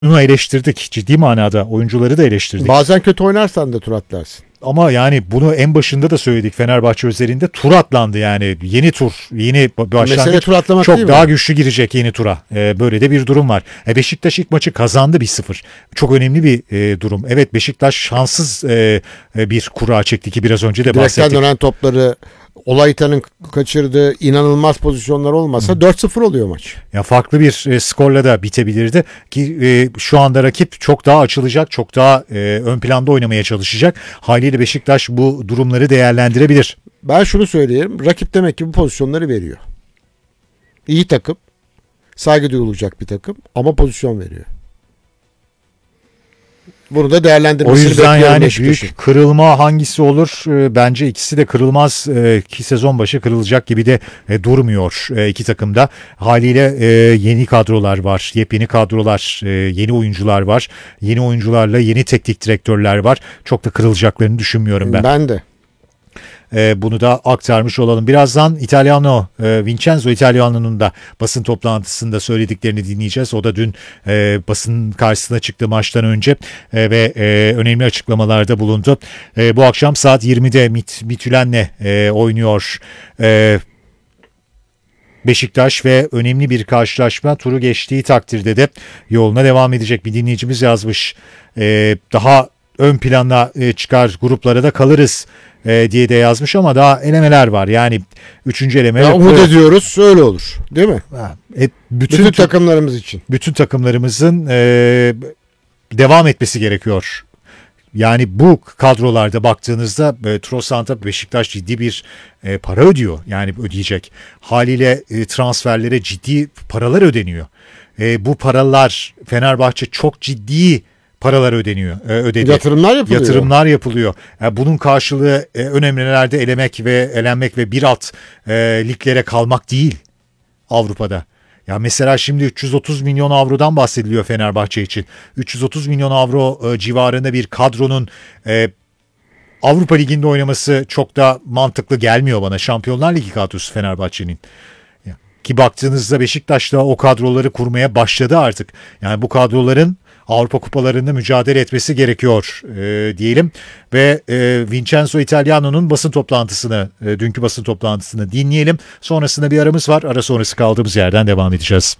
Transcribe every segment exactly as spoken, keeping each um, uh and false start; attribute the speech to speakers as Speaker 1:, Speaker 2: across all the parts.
Speaker 1: eleştirdik. Ciddi manada oyuncuları da eleştirdik.
Speaker 2: Bazen kötü oynarsan da tur atlarsın.
Speaker 1: Ama yani bunu en başında da söyledik, Fenerbahçe özelinde tur atlandı yani. Yeni tur, yeni başlangıç
Speaker 2: tur atlamak
Speaker 1: çok
Speaker 2: değil
Speaker 1: daha
Speaker 2: mi?
Speaker 1: güçlü girecek yeni tura. Ee, böyle de bir durum var. E, Beşiktaş ilk maçı kazandı bir sıfır. Çok önemli bir e, durum. Evet, Beşiktaş şanssız e, e, bir kura çekti ki biraz önce de
Speaker 2: Direkten
Speaker 1: bahsettik.
Speaker 2: dönen topları Olaytan'ın kaçırdığı inanılmaz pozisyonlar olmasa Hı. dört sıfır oluyor maç.
Speaker 1: Ya farklı bir e, skorla da bitebilirdi ki e, şu anda rakip çok daha açılacak, çok daha e, ön planda oynamaya çalışacak. Haliyle Beşiktaş bu durumları değerlendirebilir.
Speaker 2: Ben şunu söyleyeyim, rakip demek ki bu pozisyonları veriyor. İyi takım, saygı duyulacak bir takım ama pozisyon veriyor. Bunu da değerlendirmesini
Speaker 1: O yüzden yani
Speaker 2: Beşiktaş'ın.
Speaker 1: büyük kırılma hangisi olur? E, bence ikisi de kırılmaz e, ki sezon başı kırılacak gibi de e, durmuyor e, iki takımda. Haliyle e, yeni kadrolar var, yepyeni kadrolar, e, yeni oyuncular var. Yeni oyuncularla yeni teknik direktörler var. Çok da kırılacaklarını düşünmüyorum ben.
Speaker 2: Ben de.
Speaker 1: E, bunu da aktarmış olalım. Birazdan Italiano, e, Vincenzo Italiano'nun da basın toplantısında söylediklerini dinleyeceğiz. O da dün e, basın karşısına çıktı maçtan önce e, ve e, önemli açıklamalarda bulundu. E, bu akşam saat yirmide Mit, Mitülen'le e, oynuyor e, Beşiktaş ve önemli bir karşılaşma, turu geçtiği takdirde de yoluna devam edecek. Bir dinleyicimiz yazmış. E, daha ön plana e, çıkar, gruplara da kalırız e, diye de yazmış ama daha elemeler var. Yani üçüncü eleme.
Speaker 2: Ya umut ediyoruz, öyle olur. Değil mi?
Speaker 1: Ha, e, bütün,
Speaker 2: bütün takımlarımız için.
Speaker 1: Bütün takımlarımızın e, devam etmesi gerekiyor. Yani bu kadrolarda baktığınızda e, Trossard'a Beşiktaş ciddi bir e, para ödüyor. Yani ödeyecek. Haliyle e, transferlere ciddi paralar ödeniyor. E, bu paralar, Fenerbahçe çok ciddi paralar ödeniyor, e, ödedi.
Speaker 2: Yatırımlar yapılıyor.
Speaker 1: Yatırımlar yapılıyor. Yani bunun karşılığı e, önemlilerde elemek ve elenmek ve bir alt e, liglere kalmak değil Avrupa'da. Ya mesela şimdi üç yüz otuz milyon avrodan bahsediliyor Fenerbahçe için. üç yüz otuz milyon avro e, civarında bir kadronun e, Avrupa Ligi'nde oynaması çok da mantıklı gelmiyor bana. Şampiyonlar Ligi kadrosu Fenerbahçe'nin. Ya, ki baktığınızda Beşiktaş da o kadroları kurmaya başladı artık. Yani bu kadroların Avrupa kupalarında mücadele etmesi gerekiyor e, diyelim. Ve e, Vincenzo Italiano'nun basın toplantısını, e, dünkü basın toplantısını dinleyelim. Sonrasında bir aramız var. Ara sonrası kaldığımız yerden devam edeceğiz.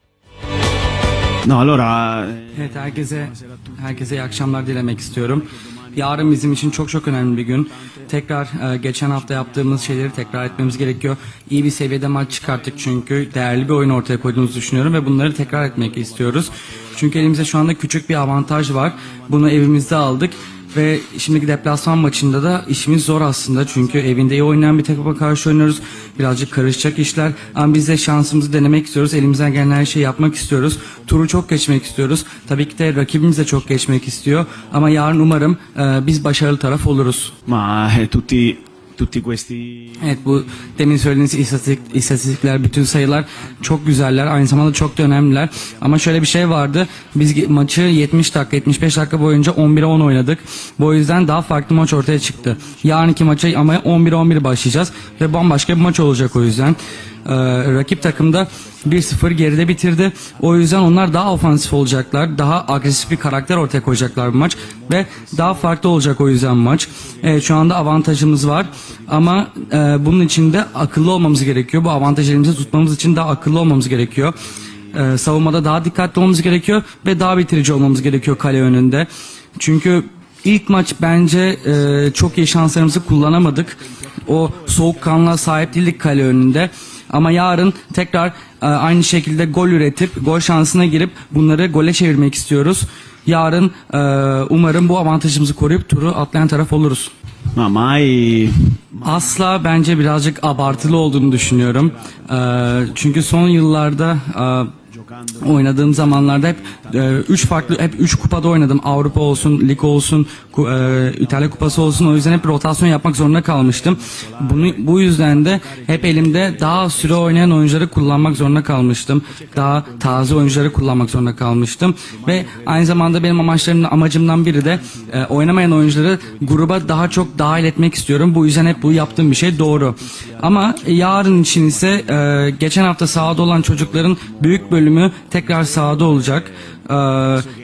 Speaker 3: No, allora...
Speaker 4: Evet, herkese herkese iyi akşamlar dilemek istiyorum. Yarın bizim için çok çok önemli bir gün. Tekrar e, geçen hafta yaptığımız şeyleri tekrar etmemiz gerekiyor. İyi bir seviyede maç çıkarttık çünkü değerli bir oyun ortaya koyduğumuzu düşünüyorum ve bunları tekrar etmek istiyoruz. Çünkü elimizde şu anda küçük bir avantaj var. Bunu evimizde aldık ve şimdiki deplasman maçında da işimiz zor aslında. Çünkü evinde iyi oynayan bir takıma karşı oynuyoruz. Birazcık karışacak işler ama biz de şansımızı denemek istiyoruz. Elimizden gelen her şeyi yapmak istiyoruz. Turu çok geçmek istiyoruz. Tabii ki de rakibimiz de çok geçmek istiyor. Ama yarın umarım e, biz başarılı taraf oluruz.
Speaker 3: Ma eh, tutti... Tutti questi...
Speaker 4: Evet, bu demin söylediğiniz istatistik, istatistikler, bütün sayılar çok güzeller. Aynı zamanda çok da önemliler. Ama şöyle bir şey vardı. Biz maçı yetmiş dakika, yetmiş beş dakika boyunca on bire on oynadık. Bu yüzden daha farklı maç ortaya çıktı. Yarınki maça ama on bire on bir başlayacağız. Ve bambaşka bir maç olacak o yüzden. Ee, rakip takımda bir sıfır geride bitirdi. O yüzden onlar daha ofansif olacaklar. Daha agresif bir karakter ortaya koyacaklar bu maç. Ve daha farklı olacak o yüzden maç. Evet, şu anda avantajımız var. Ama e, bunun için de akıllı olmamız gerekiyor. Bu avantaj elimizde tutmamız için daha akıllı olmamız gerekiyor. Ee, savunmada daha dikkatli olmamız gerekiyor. Ve daha bitirici olmamız gerekiyor kale önünde. Çünkü ilk maç bence e, çok iyi şanslarımızı kullanamadık. O soğukkanlığa sahip değildik kale önünde. Ama yarın tekrar e, aynı şekilde gol üretip gol şansına girip bunları gole çevirmek istiyoruz. Yarın e, umarım bu avantajımızı koruyup turu atlayan taraf oluruz.
Speaker 3: Ma mai...
Speaker 4: Asla bence birazcık abartılı olduğunu düşünüyorum. E, çünkü son yıllarda e, oynadığım zamanlarda hep e, üç farklı hep üç kupada oynadım. Avrupa olsun, lig olsun, ku, e, İtalya kupası olsun. O yüzden hep rotasyon yapmak zorunda kalmıştım. Bunu bu yüzden de hep elimde daha süre oynayan oyuncuları kullanmak zorunda kalmıştım. Daha taze oyuncuları kullanmak zorunda kalmıştım ve aynı zamanda benim amaçlarımdan amacımdan biri de e, oynamayan oyuncuları gruba daha çok dahil etmek istiyorum. Bu yüzden hep bu yaptığım bir şey doğru. Ama yarın için ise e, geçen hafta sahada olan çocukların büyük bölümü tekrar sahada olacak. E,